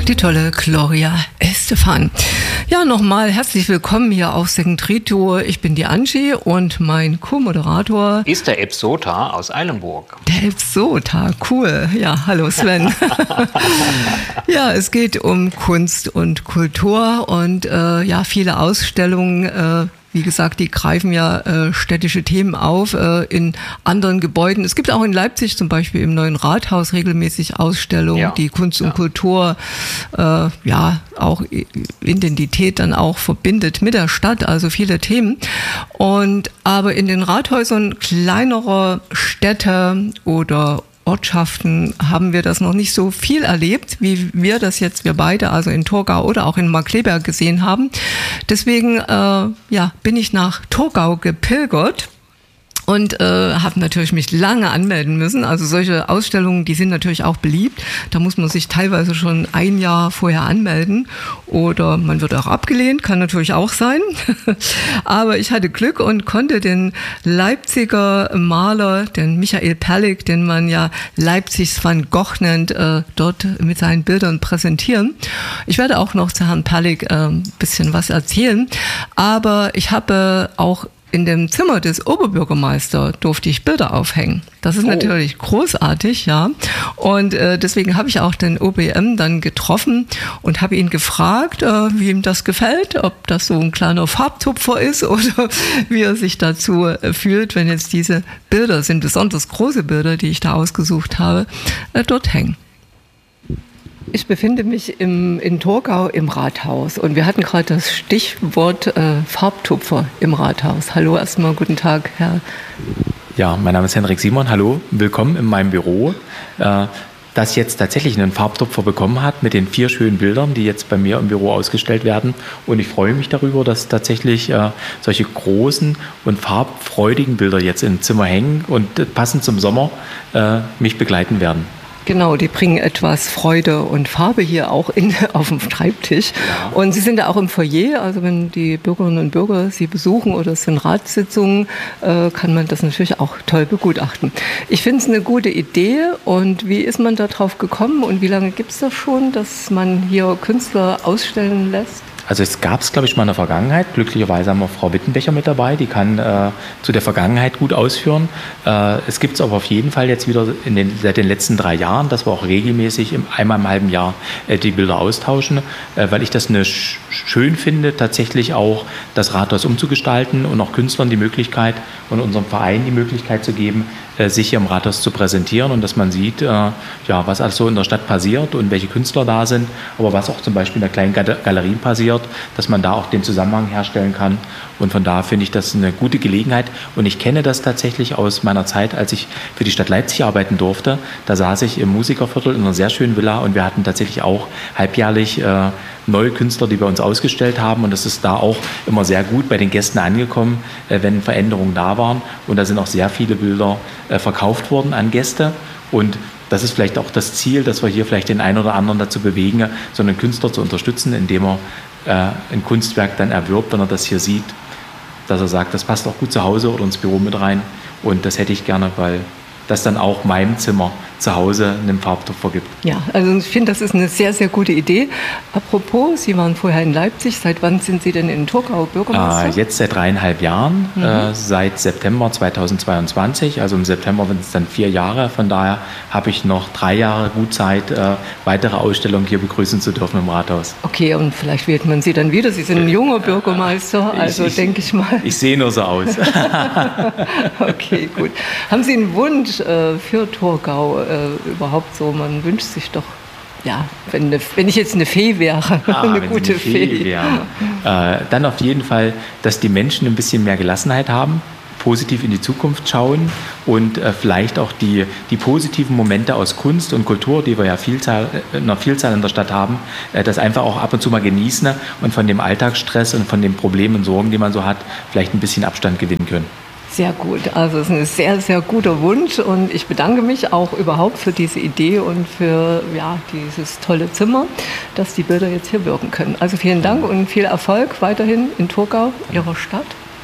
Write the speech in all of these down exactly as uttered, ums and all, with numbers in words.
die tolle Gloria Estefan. Ja, nochmal herzlich willkommen hier auf Second Trio. Ich bin die Angie und mein Co-Moderator ist der Epsota aus Eilenburg. Der Epsota, cool. Ja, hallo Sven. Ja, es geht um Kunst und Kultur und äh, ja, viele Ausstellungen, äh, wie gesagt, die greifen ja äh, städtische Themen auf äh, in anderen Gebäuden. Es gibt auch in Leipzig zum Beispiel im Neuen Rathaus regelmäßig Ausstellungen, ja. die Kunst und ja. Kultur, äh, ja, auch Identität dann auch verbindet mit der Stadt, also viele Themen. Und aber in den Rathäusern kleinerer Städte oder Ortschaften haben wir das noch nicht so viel erlebt, wie wir das jetzt, wir beide, also in Torgau oder auch in Markkleeberg gesehen haben. Deswegen äh, ja, bin ich nach Torgau gepilgert und äh, habe natürlich mich lange anmelden müssen. Also solche Ausstellungen, die sind natürlich auch beliebt. Da muss man sich teilweise schon ein Jahr vorher anmelden oder man wird auch abgelehnt, kann natürlich auch sein. Aber ich hatte Glück und konnte den Leipziger Maler, den Michael Perlig, den man ja Leipzigs Van Gogh nennt, äh, dort mit seinen Bildern präsentieren. Ich werde auch noch zu Herrn Perlig äh, ein bisschen was erzählen. Aber ich habe auch in dem Zimmer des Oberbürgermeisters durfte ich Bilder aufhängen. Das ist oh. natürlich großartig, ja. Und äh, deswegen habe ich auch den O B M dann getroffen und habe ihn gefragt, äh, wie ihm das gefällt, ob das so ein kleiner Farbtupfer ist oder wie er sich dazu äh, fühlt, wenn jetzt diese Bilder, sind besonders große Bilder, die ich da ausgesucht habe, äh, dort hängen. Ich befinde mich im, in Torgau im Rathaus und wir hatten gerade das Stichwort äh, Farbtupfer im Rathaus. Hallo erstmal, guten Tag, Herr. Ja, mein Name ist Henrik Simon, hallo, willkommen in meinem Büro. Äh, das jetzt tatsächlich einen Farbtupfer bekommen hat mit den vier schönen Bildern, die jetzt bei mir im Büro ausgestellt werden. Und ich freue mich darüber, dass tatsächlich äh, solche großen und farbfreudigen Bilder jetzt im Zimmer hängen und äh, passend zum Sommer äh, mich begleiten werden. Genau, die bringen etwas Freude und Farbe hier auch in, auf dem Schreibtisch. Ja. Und Sie sind ja auch im Foyer, also wenn die Bürgerinnen und Bürger Sie besuchen oder es sind Ratssitzungen, äh, kann man das natürlich auch toll begutachten. Ich finde es eine gute Idee. Und wie ist man da drauf gekommen und wie lange gibt es das schon, dass man hier Künstler ausstellen lässt? Also es gab es, glaube ich, mal in der Vergangenheit. Glücklicherweise haben wir Frau Wittenbecher mit dabei, die kann äh, zu der Vergangenheit gut ausführen. Äh, es gibt es aber auf jeden Fall jetzt wieder in den, seit den letzten drei Jahren, dass wir auch regelmäßig im, einmal im halben Jahr äh, die Bilder austauschen, äh, weil ich das eine sch- schön finde, tatsächlich auch das Rathaus umzugestalten und auch Künstlern die Möglichkeit und unserem Verein die Möglichkeit zu geben, äh, sich hier im Rathaus zu präsentieren und dass man sieht, äh, ja, was alles so in der Stadt passiert und welche Künstler da sind, aber was auch zum Beispiel in der kleinen Galerie passiert, dass man da auch den Zusammenhang herstellen kann. Und von daher finde ich das eine gute Gelegenheit. Und ich kenne das tatsächlich aus meiner Zeit, als ich für die Stadt Leipzig arbeiten durfte. Da saß ich im Musikerviertel in einer sehr schönen Villa und wir hatten tatsächlich auch halbjährlich äh, neue Künstler, die wir uns ausgestellt haben. Und das ist da auch immer sehr gut bei den Gästen angekommen, äh, wenn Veränderungen da waren. Und da sind auch sehr viele Bilder äh, verkauft worden an Gäste. Und das ist vielleicht auch das Ziel, dass wir hier vielleicht den einen oder anderen dazu bewegen, so einen Künstler zu unterstützen, indem er äh, ein Kunstwerk dann erwirbt, wenn er das hier sieht, dass er sagt, das passt auch gut zu Hause oder ins Büro mit rein. Und das hätte ich gerne, weil das dann auch meinem Zimmer zu Hause einen Farbtupfer gibt. Ja, also ich finde, das ist eine sehr, sehr gute Idee. Apropos, Sie waren vorher in Leipzig. Seit wann sind Sie denn in Torgau Bürgermeister? Äh, jetzt seit dreieinhalb Jahren, mhm. äh, seit September zweitausendzweiundzwanzig. Also im September sind es dann vier Jahre. Von daher habe ich noch drei Jahre gut Zeit, äh, weitere Ausstellungen hier begrüßen zu dürfen im Rathaus. Okay, und vielleicht wählt man Sie dann wieder. Sie sind ein junger Bürgermeister, also denke ich mal. Ich sehe nur so aus. Okay, gut. Haben Sie einen Wunsch äh, für Torgau? Äh, überhaupt so, man wünscht sich doch, ja, wenn, eine, wenn ich jetzt eine Fee wäre, ah, eine wenn gute eine Fee, Fee wäre, äh, dann auf jeden Fall, dass die Menschen ein bisschen mehr Gelassenheit haben, positiv in die Zukunft schauen und äh, vielleicht auch die, die positiven Momente aus Kunst und Kultur, die wir ja Vielzahl, in einer Vielzahl in der Stadt haben, äh, das einfach auch ab und zu mal genießen und von dem Alltagsstress und von den Problemen und Sorgen, die man so hat, vielleicht ein bisschen Abstand gewinnen können. Sehr gut, also es ist ein sehr, sehr guter Wunsch und ich bedanke mich auch überhaupt für diese Idee und für ja, dieses tolle Zimmer, dass die Bilder jetzt hier wirken können. Also vielen Dank und viel Erfolg weiterhin in Torgau, Ihrer Stadt.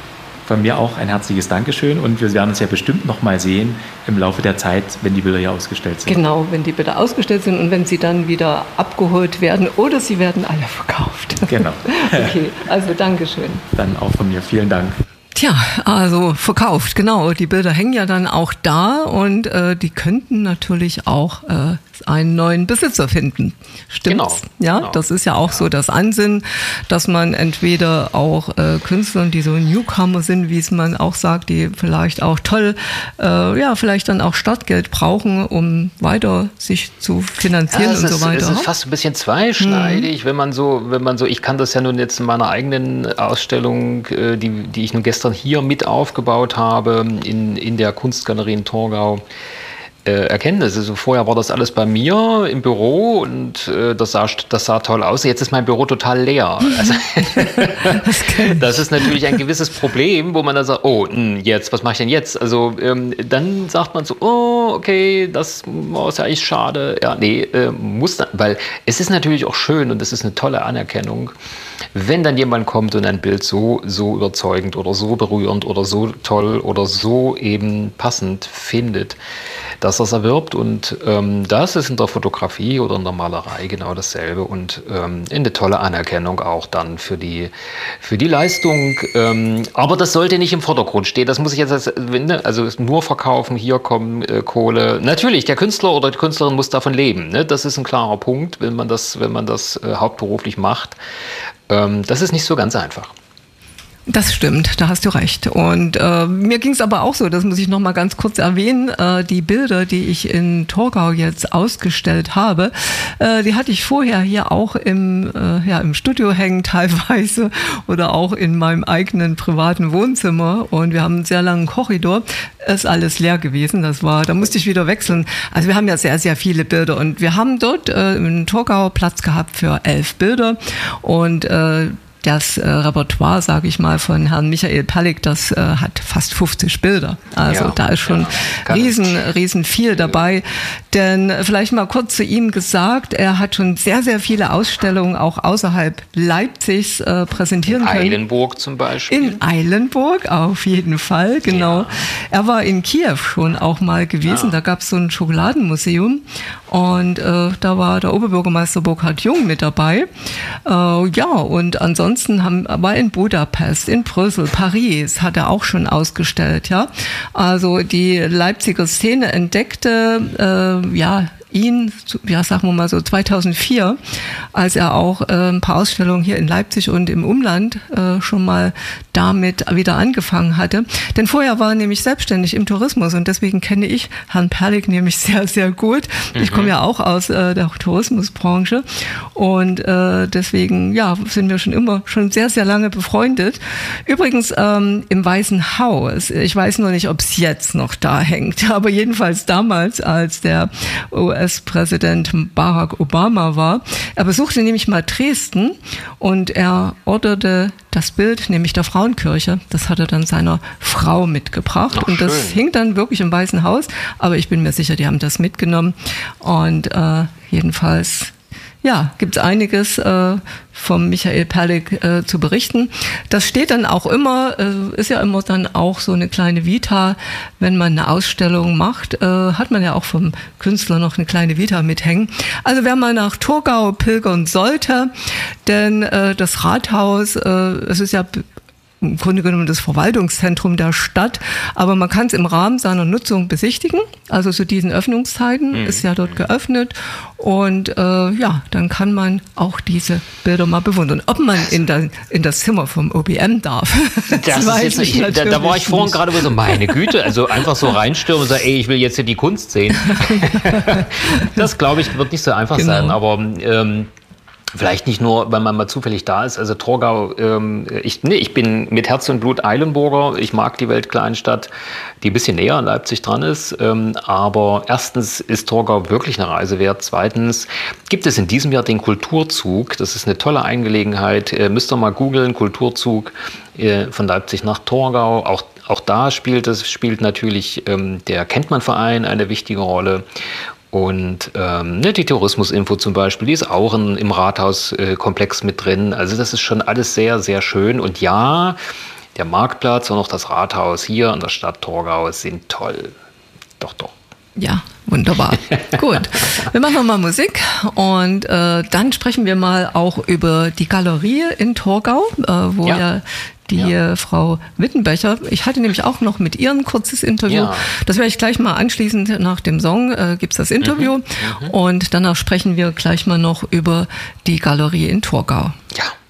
von mir auch ein herzliches Dankeschön und wir werden uns ja bestimmt noch mal sehen im Laufe der Zeit, wenn die Bilder hier ausgestellt sind. Genau, wenn die Bilder ausgestellt sind und wenn sie dann wieder abgeholt werden oder sie werden alle verkauft. Genau. Okay, also Dankeschön. Dann auch von mir vielen Dank. Tja, also verkauft, genau. Die Bilder hängen ja dann auch da und äh, die könnten natürlich auch äh, einen neuen Besitzer finden. Stimmt's? Genau, ja, genau. Das ist ja auch ja. so das Ansinnen, dass man entweder auch äh, Künstlern, die so Newcomer sind, wie es man auch sagt, die vielleicht auch toll, äh, ja, vielleicht dann auch Startgeld brauchen, um weiter sich zu finanzieren ja, und ist, so weiter. Es ist fast ein bisschen zweischneidig, hm. wenn man so, wenn man so, ich kann das ja nun jetzt in meiner eigenen Ausstellung, äh, die, die ich nun gestern hier mit aufgebaut habe, in, in der Kunstgalerie in Torgau, Äh, Erkenntnis. Also vorher war das alles bei mir im Büro und äh, das, sah, das sah toll aus. Jetzt ist mein Büro total leer. Also, das, das ist natürlich ein gewisses Problem, wo man dann sagt, oh, mh, jetzt, was mache ich denn jetzt? Also ähm, dann sagt man so, oh, okay, das oh, ist ja eigentlich schade. Ja, nee, äh, muss dann, weil es ist natürlich auch schön und es ist eine tolle Anerkennung, wenn dann jemand kommt und ein Bild so, so überzeugend oder so berührend oder so toll oder so eben passend findet, dass er es erwirbt. Und ähm, das ist in der Fotografie oder in der Malerei genau dasselbe und ähm, eine tolle Anerkennung auch dann für die, für die Leistung. Ähm, aber das sollte nicht im Vordergrund stehen. Das muss ich jetzt, als, also nur verkaufen, hier kommen äh, Kohle. Natürlich, der Künstler oder die Künstlerin muss davon leben. Ne? Das ist ein klarer Punkt, wenn man das, wenn man das äh, hauptberuflich macht. Ähm, das ist nicht so ganz einfach. Das stimmt, da hast du recht. Und äh, mir ging es aber auch so, das muss ich noch mal ganz kurz erwähnen, äh, die Bilder, die ich in Torgau jetzt ausgestellt habe, äh, die hatte ich vorher hier auch im, äh, ja, im Studio hängen teilweise oder auch in meinem eigenen privaten Wohnzimmer. Und wir haben einen sehr langen Korridor. Ist alles leer gewesen, das war, da musste ich wieder wechseln. Also wir haben ja sehr, sehr viele Bilder und wir haben dort äh, in Torgau Platz gehabt für elf Bilder und äh, das äh, Repertoire, sage ich mal, von Herrn Michael Perlik, das äh, hat fast fünfzig Bilder. Also ja, da ist schon ja, riesen, riesen viel dabei. Denn vielleicht mal kurz zu ihm gesagt, er hat schon sehr, sehr viele Ausstellungen auch außerhalb Leipzigs äh, präsentieren können. In Eilenburg zum Beispiel. In Eilenburg, auf jeden Fall, genau. Ja. Er war in Kiew schon auch mal gewesen, ja. Da gab es so ein Schokoladenmuseum und äh, da war der Oberbürgermeister Burkhard Jung mit dabei. Äh, ja, und ansonsten Ansonsten haben, war in Budapest, in Brüssel, Paris hat er auch schon ausgestellt, ja. Also die Leipziger Szene entdeckte, äh, ja, ihn, ja, sagen wir mal so zweitausendvier, als er auch äh, ein paar Ausstellungen hier in Leipzig und im Umland äh, schon mal damit wieder angefangen hatte. Denn vorher war er nämlich selbstständig im Tourismus und deswegen kenne ich Herrn Perlik nämlich sehr, sehr gut. Mhm. Ich komme ja auch aus äh, der Tourismusbranche und äh, deswegen, ja, sind wir schon immer, schon sehr, sehr lange befreundet. Übrigens ähm, im Weißen Haus, ich weiß noch nicht, ob es jetzt noch da hängt, aber jedenfalls damals, als der U S-Präsident Barack Obama war. Er besuchte nämlich mal Dresden und er orderte das Bild, nämlich der Frauenkirche. Das hat er dann seiner Frau mitgebracht. Ach, und das schön. Hing dann wirklich im Weißen Haus. Aber ich bin mir sicher, die haben das mitgenommen. Und äh, jedenfalls, ja, gibt es einiges äh, vom Michael Perlik äh, zu berichten. Das steht dann auch immer, äh, ist ja immer dann auch so eine kleine Vita, wenn man eine Ausstellung macht, äh, hat man ja auch vom Künstler noch eine kleine Vita mithängen. Also wer mal nach Torgau pilgern sollte, denn äh, das Rathaus, äh, es ist ja im Grunde genommen das Verwaltungszentrum der Stadt, aber man kann es im Rahmen seiner Nutzung besichtigen, also zu diesen Öffnungszeiten mhm. ist ja dort geöffnet und äh, ja, dann kann man auch diese Bilder mal bewundern. Ob man in, der, in das Zimmer vom O B M darf, das, das weiß jetzt, ich da, da war ich vorhin gerade so, meine Güte, also einfach so reinstürmen und sagen, ey, ich will jetzt hier die Kunst sehen. Das, glaube ich, wird nicht so einfach genau. sein, aber ähm, vielleicht nicht nur, weil man mal zufällig da ist. Also Torgau, ähm, ich, nee, ich bin mit Herz und Blut Eilenburger. Ich mag die Weltkleinstadt, die ein bisschen näher an Leipzig dran ist. Ähm, aber erstens ist Torgau wirklich eine Reise wert. Zweitens gibt es in diesem Jahr den Kulturzug. Das ist eine tolle Eingelegenheit. Äh, müsst ihr mal googeln, Kulturzug äh, von Leipzig nach Torgau. Auch Auch da spielt es spielt natürlich ähm, der Kenntmann-Verein eine wichtige Rolle. Und ähm, ne, die Tourismusinfo zum Beispiel, die ist auch in, im Rathauskomplex äh, mit drin. Also das ist schon alles sehr, sehr schön. Und ja, der Marktplatz und auch das Rathaus hier in der Stadt Torgau sind toll. Doch, doch. Ja, wunderbar. Gut. Wir machen nochmal Musik und äh, dann sprechen wir mal auch über die Galerie in Torgau, äh, wo ja, ja die ja. Frau Wittenbecher, ich hatte nämlich auch noch mit ihr ein kurzes Interview. Ja. Das werde ich gleich mal anschließend nach dem Song, äh, gibt es das Interview. Mhm. Mhm. Und danach sprechen wir gleich mal noch über die Galerie in Torgau. Ja.